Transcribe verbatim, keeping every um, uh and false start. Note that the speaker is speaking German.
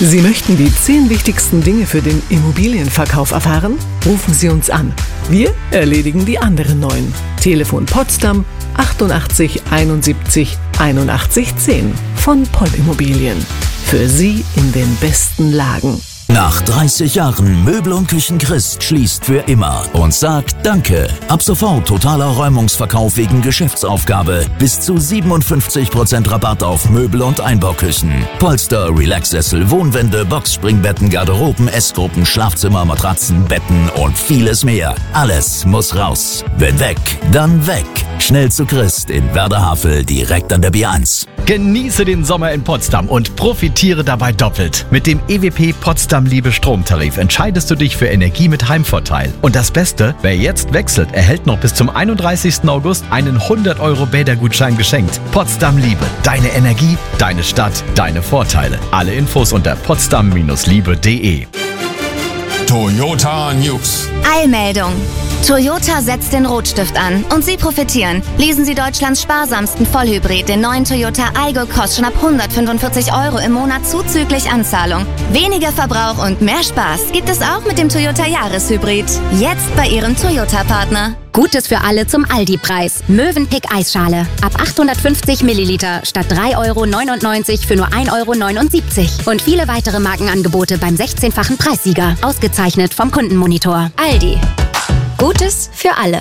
Sie möchten die zehn wichtigsten Dinge für den Immobilienverkauf erfahren? Rufen Sie uns an. Wir erledigen die anderen neun. Telefon Potsdam achtundachtzig einundsiebzig einundachtzig zehn von Poll Immobilien. Für Sie in den besten Lagen. Nach dreißig Jahren Möbel und Küchen Christ schließt für immer und sagt Danke. Ab sofort totaler Räumungsverkauf wegen Geschäftsaufgabe. Bis zu siebenundfünfzig Prozent Rabatt auf Möbel und Einbauküchen. Polster, Relaxsessel, Wohnwände, Boxspringbetten, Garderoben, Essgruppen, Schlafzimmer, Matratzen, Betten und vieles mehr. Alles muss raus. Wenn weg, dann weg. Schnell zu Christ in Werderhavel, direkt an der B eins. Genieße den Sommer in Potsdam und profitiere dabei doppelt. Mit dem E W P Potsdam Liebe Stromtarif entscheidest du dich für Energie mit Heimvorteil. Und das Beste, wer jetzt wechselt, erhält noch bis zum einunddreißigsten August einen hundert Euro Bädergutschein geschenkt. Potsdam Liebe, deine Energie, deine Stadt, deine Vorteile. Alle Infos unter potsdam Liebe punkt de. Toyota News. Eilmeldung. Toyota setzt den Rotstift an und Sie profitieren. Leasen Sie Deutschlands sparsamsten Vollhybrid, den neuen Toyota Aygo Cross, schon ab hundertfünfundvierzig Euro im Monat zuzüglich Anzahlung. Weniger Verbrauch und mehr Spaß gibt es auch mit dem Toyota Jahreshybrid. Jetzt bei Ihrem Toyota-Partner. Gutes für alle zum Aldi-Preis. Mövenpick Eisschale. Ab achthundertfünfzig Milliliter statt drei Euro neunundneunzig für nur ein Euro neunundsiebzig. Und viele weitere Markenangebote beim sechzehnfachen Preissieger. Ausgezeichnet vom Kundenmonitor. Aldi. Gutes für alle.